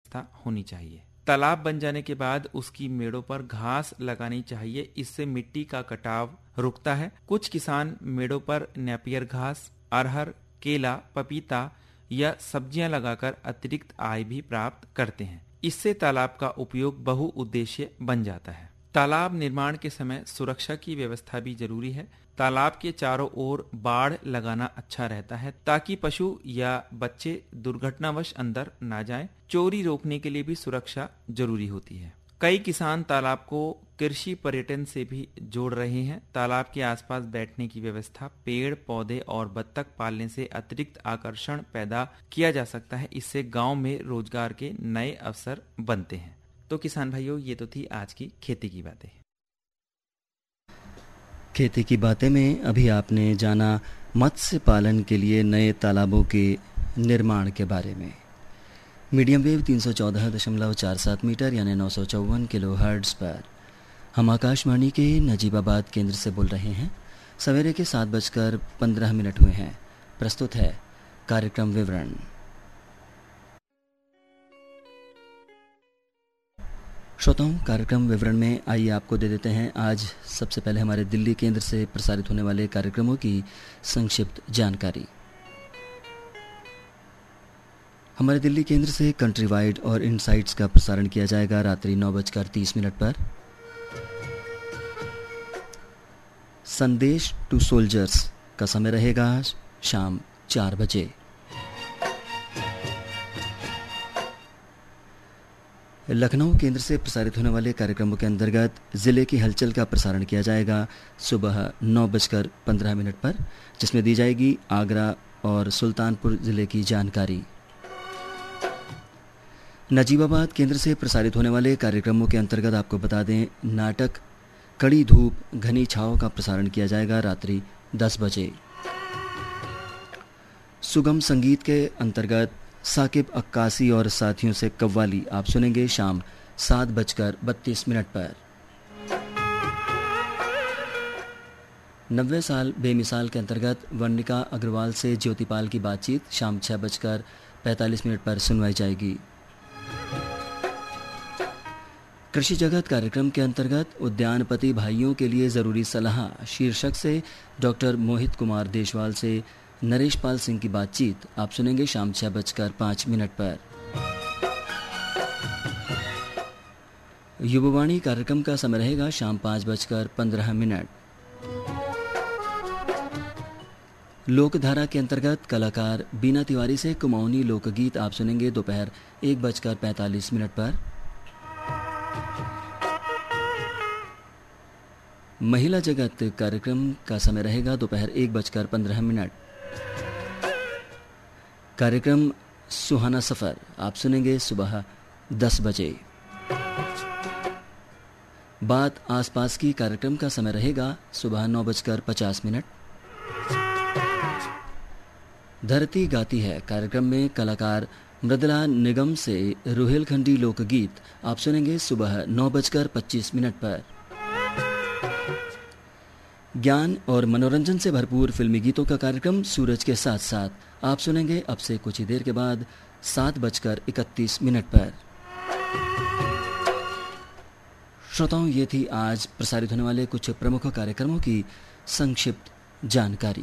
व्यवस्था होनी चाहिए। तालाब बन जाने के बाद उसकी मेड़ों पर घास लगानी चाहिए, इससे मिट्टी का कटाव रुकता है। कुछ किसान मेड़ों पर नेपियर घास, अरहर, केला, पपीता या सब्जियां लगाकर अतिरिक्त आय भी प्राप्त करते हैं। इससे तालाब का उपयोग बहुउद्देशीय बन जाता है। तालाब निर्माण के समय सुरक्षा की व्यवस्था भी जरूरी है। तालाब के चारों ओर बाड़ लगाना अच्छा रहता है ताकि पशु या बच्चे दुर्घटनावश अंदर ना जाएं। चोरी रोकने के लिए भी सुरक्षा जरूरी होती है। कई किसान तालाब को कृषि पर्यटन से भी जोड़ रहे हैं। तालाब के आसपास बैठने की व्यवस्था, पेड़ पौधे और बत्तख पालने से अतिरिक्त आकर्षण पैदा किया जा सकता है। इससे गांव में रोजगार के नए अवसर बनते हैं। तो किसान भाइयों, ये तो थी आज की खेती की बातें। खेती की बातें में अभी आपने जाना मत्स्य पालन के लिए नए तालाबों के निर्माण के बारे में। मीडियम वेव 314.47 मीटर यानी 954 किलो हर्ट्ज पर हम आकाशवाणी के नजीबाबाद केंद्र से बोल रहे हैं। सवेरे के 7:15 हुए हैं। प्रस्तुत है कार्यक्रम विवरण। श्रोताओं, कार्यक्रम विवरण में आइए आपको दे देते हैं आज सबसे पहले हमारे दिल्ली केंद्र से प्रसारित होने वाले कार्यक्रमों की संक्षिप्त जानकारी। हमारे दिल्ली केंद्र से कंट्री वाइड और इनसाइट्स का प्रसारण किया जाएगा रात्रि 9:30 पर। संदेश टू सोल्जर्स का समय रहेगा शाम 4 बजे। लखनऊ केंद्र से प्रसारित होने वाले कार्यक्रमों के अंतर्गत जिले की हलचल का प्रसारण किया जाएगा सुबह 9:15 पर, जिसमें दी जाएगी आगरा और सुल्तानपुर जिले की जानकारी। नजीबाबाद केंद्र से प्रसारित होने वाले कार्यक्रमों के अंतर्गत आपको बता दें, नाटक कड़ी धूप घनी छाँव का प्रसारण किया जाएगा रात्रि 10 बजे। सुगम संगीत के अंतर्गत साकिब अक्कासी और साथियों से कव्वाली आप सुनेंगे शाम 7:32 पर। 90 साल बेमिसाल के अंतर्गत वर्णिका अग्रवाल से ज्योतिपाल की बातचीत शाम 6:45 पर सुनवाई जाएगी। कृषि जगत कार्यक्रम के अंतर्गत उद्यानपति भाइयों के लिए जरूरी सलाह शीर्षक से डॉक्टर मोहित कुमार देशवाल से नरेश पाल सिंह की बातचीत आप सुनेंगे शाम 6:05 पर। युववाणी कार्यक्रम का समय रहेगा शाम 5:15। लोकधारा के अंतर्गत कलाकार बीना तिवारी से कुमाऊनी लोकगीत आप सुनेंगे दोपहर 1:45 पर। महिला जगत कार्यक्रम का समय रहेगा दोपहर 1:15। कार्यक्रम सुहाना सफर आप सुनेंगे सुबह 10 बजे। बात आसपास की कार्यक्रम का समय रहेगा सुबह 9:50। धरती गाती है कार्यक्रम में कलाकार मृदुला निगम से रुहेलखंडी लोकगीत आप सुनेंगे सुबह 9:25 पर। ज्ञान और मनोरंजन से भरपूर फिल्मी गीतों का कार्यक्रम सूरज के साथ साथ आप सुनेंगे अब से कुछ ही देर के बाद 7:31 पर। श्रोताओं, ये थी आज प्रसारित होने वाले कुछ प्रमुख कार्यक्रमों की संक्षिप्त जानकारी।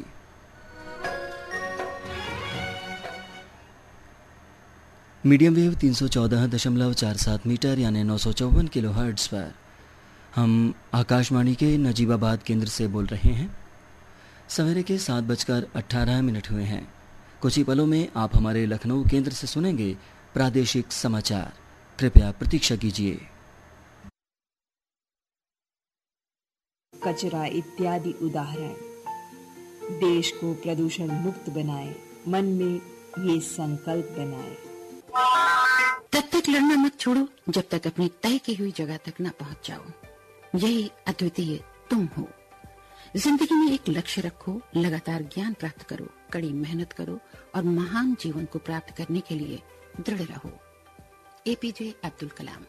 मीडियम वेव 314.47 मीटर यानी 954 किलो हर्ट्ज पर हम आकाशवाणी के नजीबाबाद केंद्र से बोल रहे हैं। सवेरे के 7:18 हुए हैं। कुछ ही पलों में आप हमारे लखनऊ केंद्र से सुनेंगे प्रादेशिक समाचार। कृपया प्रतीक्षा कीजिए। कचरा इत्यादि उदाहरण। देश को प्रदूषण मुक्त बनाएं, मन में ये संकल्प बनाएं। तब तक लड़ना मत छोड़ो जब तक अपनी तय की हुई जगह तक न पहुंच जाओ। यही अद्वितीय तुम हो। जिंदगी में एक लक्ष्य रखो, लगातार ज्ञान प्राप्त करो, कड़ी मेहनत करो और महान जीवन को प्राप्त करने के लिए दृढ़ रहो। एपीजे अब्दुल कलाम।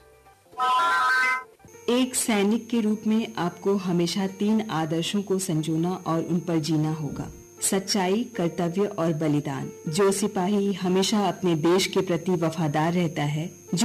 एक सैनिक के रूप में आपको हमेशा 3 आदर्शों को संजोना और उन पर जीना होगा: सच्चाई, कर्तव्य और बलिदान। जो सिपाही हमेशा अपने देश के प्रति वफादार रहता है, जो